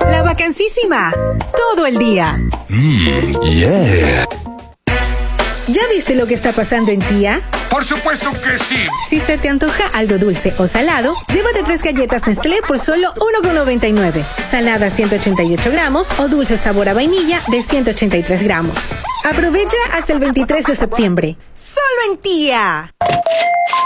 La vacancísima. Todo el día. Yeah. ¿Ya viste lo que está pasando en Tía? Por supuesto que sí. Si se te antoja algo dulce o salado, llévate 3 galletas Nestlé por solo $1,99. Salada 188 gramos o dulce sabor a vainilla de 183 gramos. Aprovecha hasta el 23 de septiembre. ¡Solo en Tía!